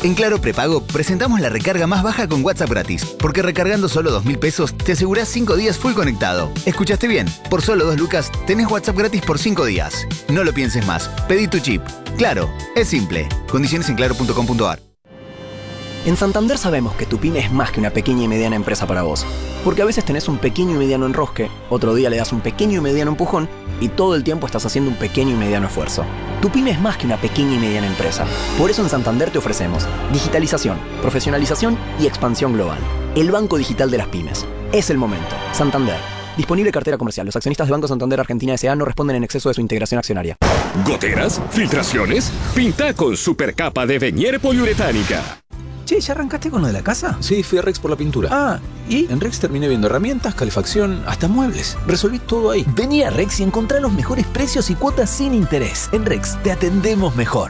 En Claro Prepago presentamos la recarga más baja con WhatsApp gratis, porque recargando solo 2.000 pesos te asegurás 5 días full conectado. ¿Escuchaste bien? Por solo 2 lucas tenés WhatsApp gratis por 5 días. No lo pienses más. Pedí tu chip. Claro, es simple. Condiciones en claro.com.ar. En Santander sabemos que tu pyme es más que una pequeña y mediana empresa para vos. Porque a veces tenés un pequeño y mediano enrosque, otro día le das un pequeño y mediano empujón y todo el tiempo estás haciendo un pequeño y mediano esfuerzo. Tu pyme es más que una pequeña y mediana empresa. Por eso en Santander te ofrecemos digitalización, profesionalización y expansión global. El banco digital de las pymes. Es el momento. Santander. Disponible cartera comercial. Los accionistas del Banco Santander Argentina S.A. no responden en exceso de su integración accionaria. ¿Goteras? ¿Filtraciones? Pinta con supercapa de Venier poliuretánica. Che, ¿ya arrancaste con lo de la casa? Sí, fui a Rex por la pintura. Ah, ¿y? En Rex terminé viendo herramientas, calefacción, hasta muebles. Resolví todo ahí. Vení a Rex y encontrá los mejores precios y cuotas sin interés. En Rex te atendemos mejor.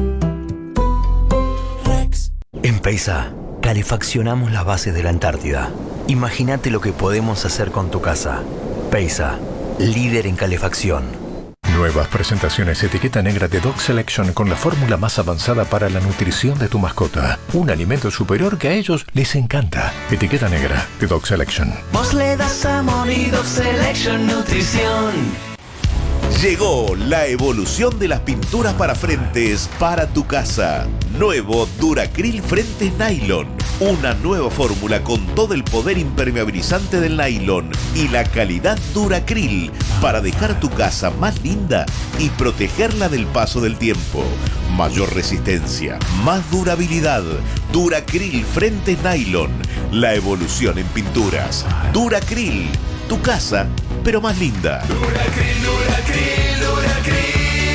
Rex. En Peisa, calefaccionamos las bases de la Antártida. Imagínate lo que podemos hacer con tu casa. Peisa, líder en calefacción. Nuevas presentaciones etiqueta negra de Dog Selection con la fórmula más avanzada para la nutrición de tu mascota. Un alimento superior que a ellos les encanta. Etiqueta negra de Dog Selection. Vos le das amor y Dog Selection Nutrición. Llegó la evolución de las pinturas para frentes para tu casa. Nuevo Duracril Frentes Nylon. Una nueva fórmula con todo el poder impermeabilizante del nylon y la calidad Duracril para dejar tu casa más linda y protegerla del paso del tiempo. Mayor resistencia, más durabilidad. Duracril Frentes Nylon. La evolución en pinturas. Duracril. Tu casa, pero más linda. Duracril, Duracril, Duracril.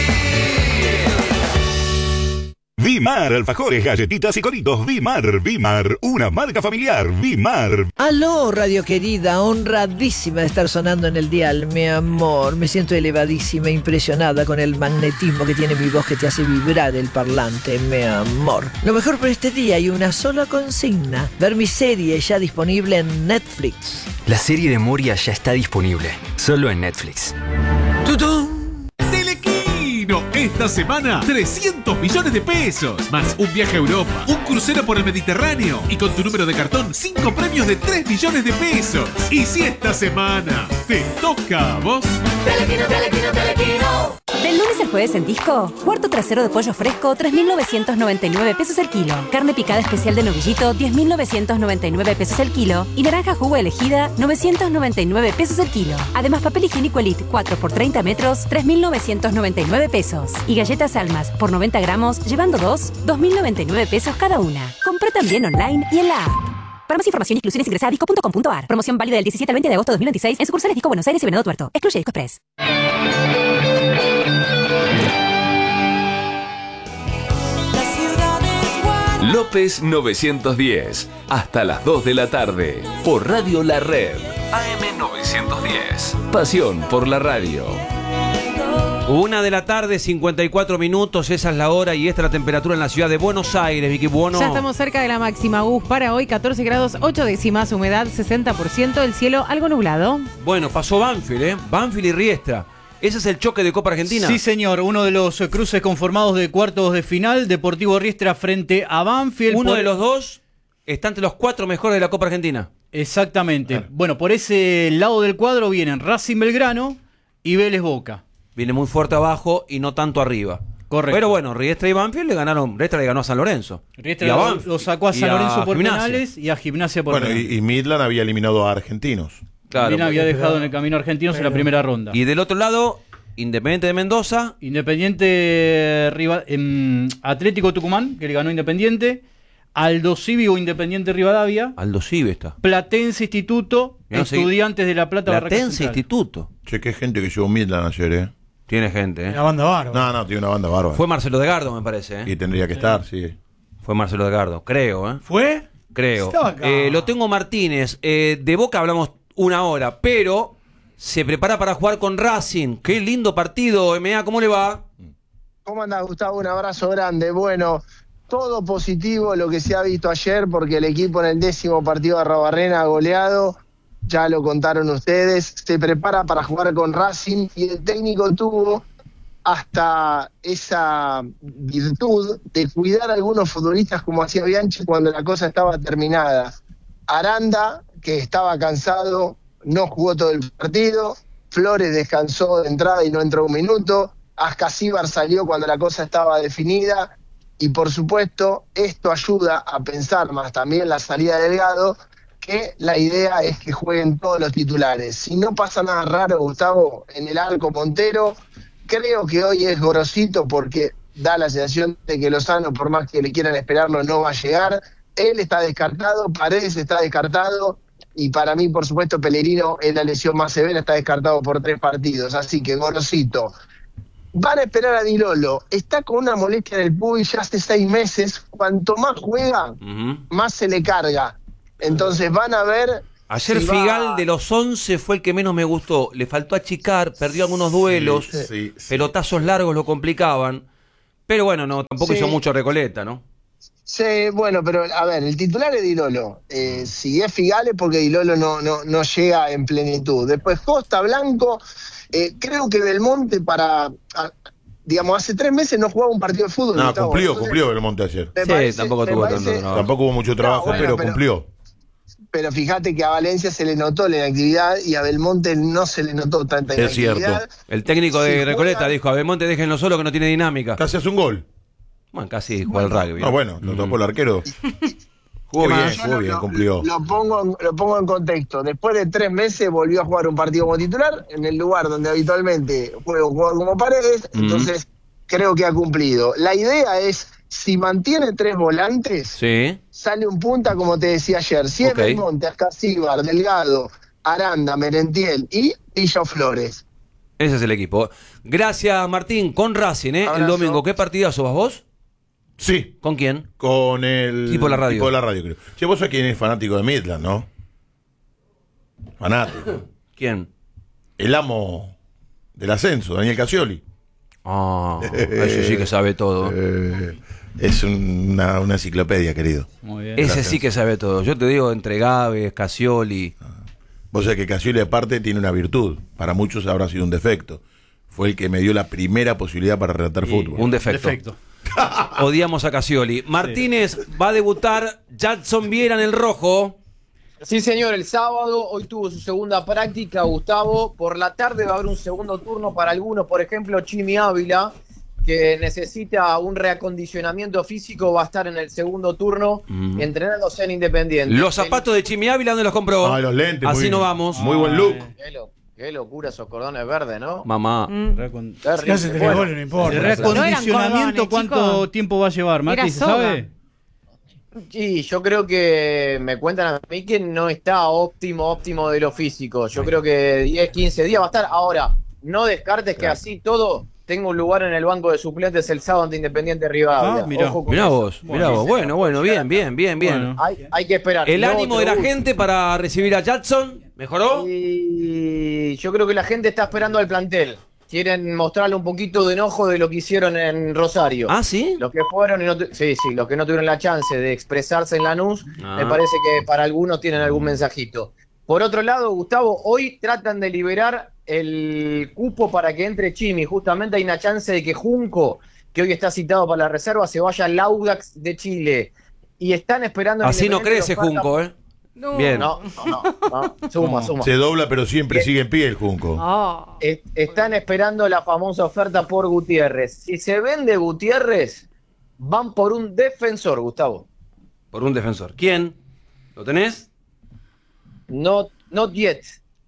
Vimar, alfajores, galletitas y coritos. Vimar, una marca familiar. Vimar. Aló, radio querida, honradísima de estar sonando en el dial, mi amor. Me siento elevadísima, impresionada con el magnetismo que tiene mi voz que te hace vibrar el parlante, mi amor. Lo mejor por este día y una sola consigna: ver mi serie ya disponible en Netflix. La serie de Moria ya está disponible, solo en Netflix. ¡Tutún! Esta semana, 300 millones de pesos, más un viaje a Europa, un crucero por el Mediterráneo y con tu número de cartón, 5 premios de 3 millones de pesos. Y si esta semana te toca a vos... Telequino. Del lunes al jueves en Disco, cuarto trasero de pollo fresco, 3.999 pesos el kilo. Carne picada especial de novillito, 10.999 pesos el kilo. Y naranja jugo elegida, 999 pesos el kilo. Además, papel higiénico Elite 4 por 30 metros, 3.999 pesos. Y galletas Almas por 90 gramos, llevando 2.099 pesos cada una. Compré también online y en la app. Para más información y exclusiones ingresa a disco.com.ar. Promoción válida del 17 al 20 de agosto de 2026 en sucursales Disco Buenos Aires y Venado Tuerto. Excluye Disco Express. López 910, hasta las 2 de la tarde, por Radio La Red, AM 910. Pasión por la radio. 1 de la tarde, 54 minutos, esa es la hora y esta es la temperatura en la ciudad de Buenos Aires, Vicky Buono. Ya estamos cerca de la máxima. Para hoy, 14 grados, 8 décimas, humedad 60%, el cielo algo nublado. Bueno, pasó Banfield, Banfield y Riestra. ¿Ese es el choque de Copa Argentina? Sí, señor. Uno de los cruces conformados de cuartos de final. Deportivo Riestra frente a Banfield. Uno de los dos está entre los 4 mejores de la Copa Argentina. Exactamente. Bueno, por ese lado del cuadro vienen Racing Belgrano y Vélez Boca. Viene muy fuerte abajo y no tanto arriba. Correcto. Pero bueno, Riestra y Banfield le ganaron. Riestra le ganó a San Lorenzo. Riestra lo sacó a San Lorenzo por penales y a Gimnasia por penales. Y Midland había eliminado a Argentinos. Claro, Midland había dejado en el camino a Argentinos en la primera ronda. Y del otro lado, Independiente de Mendoza. Atlético Tucumán, que le ganó Independiente. Aldo Civi o Independiente Rivadavia. Aldo Civi está. Platense Instituto. Estudiantes de La Plata. Platense Instituto. Che, qué gente que llevó Midland ayer, Tiene gente, Una banda bárbara. No, tiene una banda bárbara. Fue Marcelo Edgardo, me parece, Y tendría que estar, sí. Fue Marcelo Edgardo, creo, ¿Fue? Creo. Lo tengo Martínez. De Boca hablamos 1 hora, pero se prepara para jugar con Racing. Qué lindo partido, M.A., ¿cómo le va? ¿Cómo andás, Gustavo? Un abrazo grande. Bueno, todo positivo lo que se ha visto ayer, porque el equipo en el 10º partido de Arrobarrena ha goleado. Ya lo contaron ustedes, se prepara para jugar con Racing y el técnico tuvo hasta esa virtud de cuidar a algunos futbolistas como hacía Bianchi cuando la cosa estaba terminada. Aranda, que estaba cansado, no jugó todo el partido. Flores descansó de entrada y no entró un minuto. Ascasíbar salió cuando la cosa estaba definida. Y por supuesto, esto ayuda a pensar más también la salida de Delgado, que la idea es que jueguen todos los titulares. Si no pasa nada raro, Gustavo, en el arco Montero, creo que hoy es Gorosito porque da la sensación de que Lozano, por más que le quieran esperarlo, no va a llegar. Él está descartado, Paredes está descartado, y para mí, por supuesto, Pellegrino es la lesión más severa, está descartado por 3 partidos. Así que Gorosito. Van a esperar a Di Lolo. Está con una molestia en el pubis ya hace 6 meses. Cuanto más juega, más se le carga. Entonces van a ver... Ayer Figal de los 11 fue el que menos me gustó. Le faltó achicar, perdió algunos duelos, pelotazos largos lo complicaban. Pero bueno, no, tampoco hizo mucho Recoleta, ¿no? Sí, bueno, pero a ver, el titular es Di Lolo. Si es Figal es porque Di Lolo no llega en plenitud. Después Costa, Blanco... creo que Belmonte digamos, hace 3 meses no jugaba un partido de fútbol. No, cumplió Belmonte ayer. Tampoco tuvo tanto trabajo. Tampoco hubo mucho trabajo, pero cumplió. Pero fíjate que a Valencia se le notó la inactividad y a Belmonte no se le notó tanta inactividad. Es cierto. El técnico de Recoleta dijo, a Belmonte déjenlo solo que no tiene dinámica. Casi hace un gol. Bueno, casi juega el rugby. No, bueno, lo topó el arquero. Jugó bien, cumplió. Lo pongo en contexto. Después de 3 meses volvió a jugar un partido como titular en el lugar donde habitualmente juega un jugador como Paredes. Entonces creo que ha cumplido. La idea es, si mantiene 3 volantes, sale un punta como te decía ayer. Si es Belmonte, Ascasíbar, Delgado, Aranda, Merentiel y Villa Flores. Ese es el equipo. Gracias, Martín. Con Racing, el domingo. ¿Qué partidazo vas vos? Sí. ¿Con quién? Con el Tipo de la radio. Tipo de la radio, creo. Che, vos sos quien es fanático de Midland, ¿no? Fanático. ¿Quién? El amo del ascenso, Daniel Casioli. Ese sí que sabe todo. Es una enciclopedia, querido. Muy bien. Ese sí que sabe todo. Yo te digo, entre Gaves, Casioli. Vos sabés que Casioli aparte tiene una virtud. Para muchos habrá sido un defecto. Fue el que me dio la primera posibilidad para relatar fútbol. Un defecto. Odiamos a Casioli. Martínez va a debutar Jadson Viera en el rojo. Sí, señor, el sábado, hoy tuvo su segunda práctica, Gustavo. Por la tarde va a haber un segundo turno para algunos, por ejemplo, Chimi Ávila, que necesita un reacondicionamiento físico, va a estar en el segundo turno, entrenándose en Independiente. Los zapatos de Chimi Ávila, ¿dónde los compró? Los lentes. Así no vamos. Muy buen look. Qué locura esos cordones verdes, ¿no? Mamá. Si hace 3 goles, no importa. ¿El reacondicionamiento cuánto tiempo va a llevar, Mati? ¿Se sabe? Sí, yo creo que me cuentan a mí que no está óptimo de lo físico. Yo creo que 10, 15 días va a estar. Ahora, no descartes que así todo tenga un lugar en el banco de suplentes el sábado ante Independiente Rivadavia. Mirá vos. Bueno, bien. Bueno, hay que esperar. ¿El ánimo de la gente para recibir a Jadson mejoró? Y yo creo que la gente está esperando al plantel. Quieren mostrarle un poquito de enojo de lo que hicieron en Rosario. ¿Ah, sí? Los que fueron y los que no tuvieron la chance de expresarse en Lanús, me parece que para algunos tienen algún mensajito. Por otro lado, Gustavo, hoy tratan de liberar el cupo para que entre Chimi. Justamente hay una chance de que Junco, que hoy está citado para la reserva, se vaya al Audax de Chile. Y están esperando... Así no crece Junco, ¿eh? No. Bien. No. Suma. Se dobla, pero siempre sigue en pie el Junco. Están esperando la famosa oferta por Gutiérrez. Si se vende Gutiérrez, van por un defensor, Gustavo. Por un defensor. ¿Quién? ¿Lo tenés? Not yet.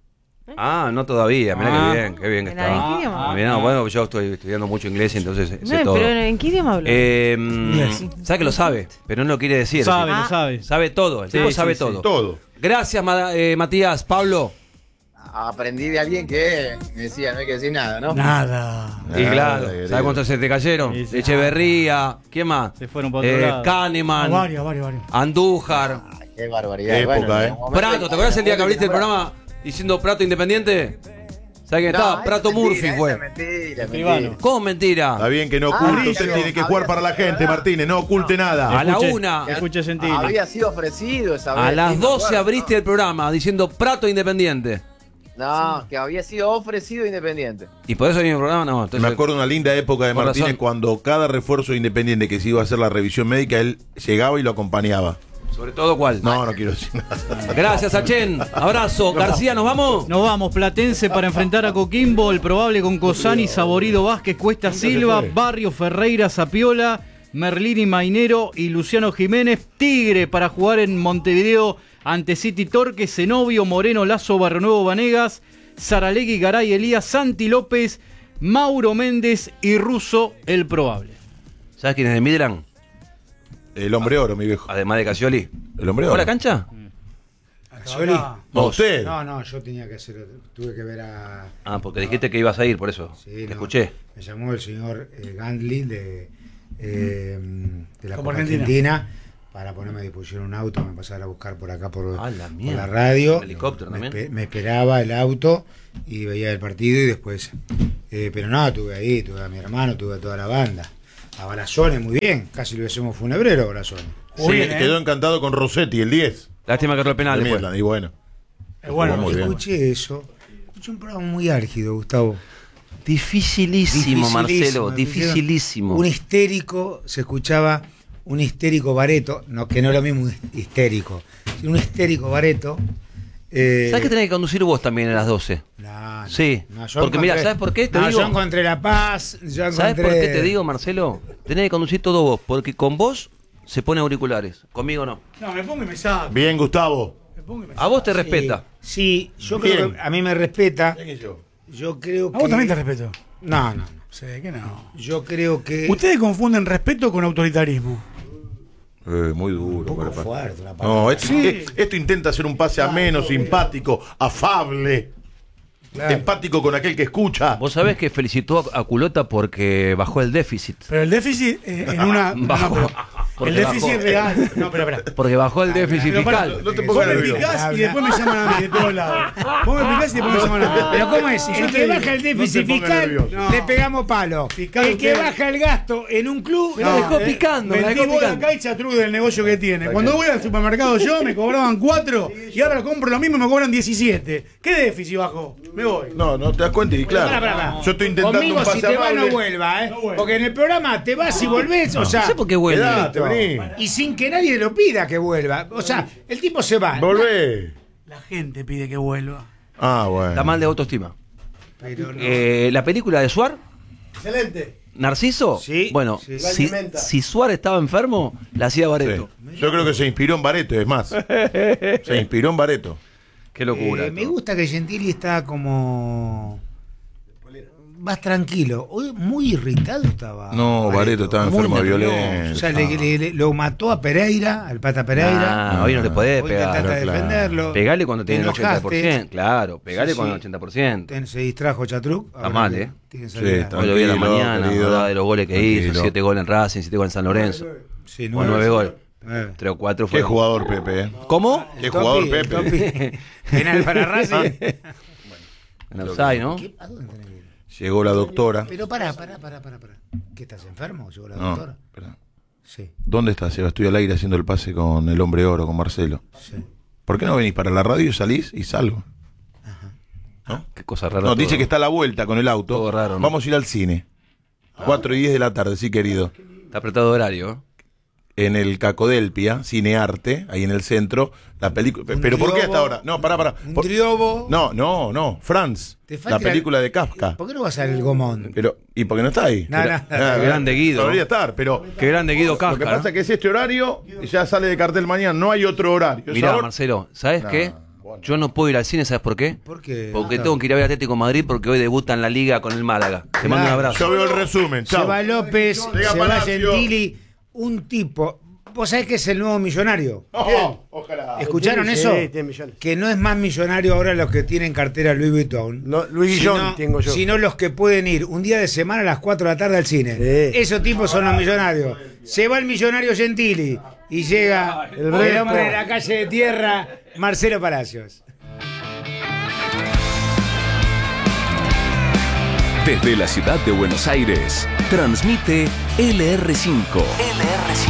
No todavía. Mirá qué bien que está. ¿En qué idioma? Mirá, bueno, yo estoy estudiando mucho inglés, entonces sé todo. Pero ¿en qué idioma hablo? Sabe que lo sabe, pero no lo quiere decir. Lo sabe. Sabe todo, el tipo sabe todo. Todo. Gracias, Matías. Pablo. Aprendí de alguien que me decía, no hay que decir nada, ¿no? Nada. Y claro, ¿sabes cuántos se te cayeron? Sí. Echeverría, ¿quién más? Se fueron por otro lado. Kahneman, Varios. Andújar. Qué barbaridad. Qué época, Prato, ¿te acuerdas el día que abriste el programa diciendo Prato Independiente? ¿Sabes quién estaba? Prato Murphy fue. Mentira. ¿Cómo mentira? Está bien que no oculte, usted tiene que jugar para la gente, Martínez, no oculte nada. A la 1. Escuche sentir. Había sido ofrecido esa vez. A las 12 abriste el programa diciendo Prato Independiente. No, que había sido ofrecido Independiente. Y por eso en el programa no. Me acuerdo una linda época de Martínez cuando cada refuerzo de Independiente que se iba a hacer la revisión médica, él llegaba y lo acompañaba. ¿Sobre todo cuál? No quiero decir nada. Gracias, Achen. Abrazo. García, ¿nos vamos? Nos vamos. Platense para enfrentar a Coquimbo. El probable con Cosani, Saborido, Vázquez, Cuesta Silva, Barrio, Ferreira, Zapiola, Merlini, Mainero y Luciano Jiménez. Tigre para jugar en Montevideo ante City Torque, Zenobio, Moreno, Lazo, Barronuevo, Vanegas, Saralegui, Garay, Elías, Santi López, Mauro Méndez y Russo, el probable. ¿Sabes quién es de Midland? El hombre oro, mi viejo. Además de Casioli. El hombre oro. ¿Hola, cancha? ¿Casioli? No, usted. No, yo tenía que hacer, tuve que ver a... Ah, porque dijiste que ibas a ir, por eso. Sí, te escuché. Me llamó el señor Gandli de la Copa Argentina para ponerme a disposición un auto, me pasara a buscar por acá por la radio. ¿El helicóptero también? Me esperaba el auto y veía el partido y después... pero no, tuve a mi hermano, tuve a toda la banda. A Barazone, muy bien. Casi lo hacemos funebrero a Barazone. Sí, quedó encantado con Rossetti, el 10. Lástima que erró el penal después. Y bueno. Escuché eso. Escuché un programa muy álgido, Gustavo. Dificilísimo, Marcelo. Dificilísimo. Un histérico, se escuchaba un histérico Bareto. No, que no es lo mismo histérico. Sino un histérico Bareto. ¿Sabes que tenés que conducir vos también a las 12? No, sí, porque mira, ¿sabes por qué? Te digo, yo encontré la paz. ¿Sabes por qué te digo, Marcelo? Tenés que conducir todo vos, porque con vos se pone auriculares, conmigo no. No, me pongo y me saco. Bien, Gustavo. A vos te respeta. Sí, yo creo que a mí me respeta. Yo creo que... A vos también te respeto. No. Sé que no. Yo creo que... Ustedes confunden respeto con autoritarismo. Muy duro. Un poco fuerte, no, esto intenta hacer un pase ameno, simpático, afable, empático con aquel que escucha. Vos sabés que felicitó a Culota porque bajó el déficit. Pero el déficit en una... Bajó. El déficit es real. No, pero espera. Porque bajó el déficit fiscal. No te pongas nervioso. Vos me picás y después me llaman a mí de todos lados. Vos me picás y después me llaman a mí. Pero ¿cómo es? El que baja el déficit fiscal, le pegamos palo. El que baja el gasto en un club... Me lo dejó picando. Metí vos acá y Chatruc del negocio que tiene. Cuando voy al supermercado yo me cobraban 4 y ahora lo compro lo mismo y me cobran 17. ¿Qué déficit bajó? Me voy. No te das cuenta y claro. Yo estoy intentando conmigo, un pase si te vas amable. no vuelva, porque en el programa te vas y volvés, o sea... No sé por qué vuelve. Y sin que nadie lo pida que vuelva. O sea, el tipo se va. Volvé. La gente pide que vuelva. Ah, bueno. Está mal de autoestima. Pero no. La película de Suar, Excelente. Narciso. Sí. Bueno, si Suar estaba enfermo, la hacía Bareto. Sí. Yo creo que se inspiró en Bareto, es más. Se inspiró en Bareto. Qué locura. Me gusta que Gentili está como... más tranquilo. Hoy muy irritado estaba. No, Bareto estaba enfermo de violencia. O sea, lo mató a Pereira, al Pata Pereira. Hoy no te podés Hoy pegar. intenta defenderlo. Pegale cuando Te tiene el enojaste. 80%. Claro, pegale con el 80%. Se distrajo Chatruc. Está mal, ¿eh? Sí, Hoy lo vi a la mañana, querido. hablaba de los goles que Tranquilo. hizo, 7 goles en Racing, 7 goles en San Lorenzo. Sí, o 9 goles. 9. 3 o 4 Qué fue. jugador Pepe, ¿eh? ¿Cómo? Qué jugador Pepe. Penal para Racing. En Offside, ¿no? ¿A dónde tenés que ir? Llegó la doctora. Pero pará. ¿Qué estás enfermo? Llegó la No, doctora. espera. Sí. ¿Dónde estás, Seba? Estoy al aire haciendo el pase con el hombre oro, con Marcelo. Sí. ¿Por qué no venís para la radio, salís y salgo? ¿No? Qué cosa rara. No, dice todo. que está a la vuelta con el auto. Todo raro, ¿no? Vamos a ir al cine. 4:10 de la tarde, sí, querido. Está apretado horario, ¿eh? En el Cacodelpia, Cinearte, ahí en el centro, la película. ¿Pero por qué hasta ahora? No, pará. Un triobo. No, Franz. Te falta La película de Kafka. ¿Por qué no vas al Gomón? Pero, ¿y por qué no está ahí? No. Qué grande Guido. Debería estar, pero. Qué grande Guido Casca. Lo que pasa es que es este horario y ya sale de cartel mañana. No hay otro horario. Mirá, ¿Sabor? Marcelo, ¿sabes No, qué? bueno. Yo no puedo ir al cine, ¿sabes por qué? ¿Por qué? Porque tengo que ir a ver Atlético de Madrid porque hoy debuta en la Liga con el Málaga. Te mando un abrazo. Yo veo el resumen. Chao. Seba López, Llega Seba Palacio. Gentili, un tipo. ¿Vos sabés que es el nuevo millonario? Ojalá. ¿Escucharon Sí, eso? tiene millones. Que no es más millonario ahora los que tienen cartera Louis Vuitton. No, Louis Guillón tengo yo. Sino los que pueden ir un día de semana a las 4 de la tarde al cine. Sí. Esos tipos son los millonarios. Se va el millonario Gentili y llega el hombre de la calle de tierra, Marcelo Palacios. Desde la ciudad de Buenos Aires, transmite LR5.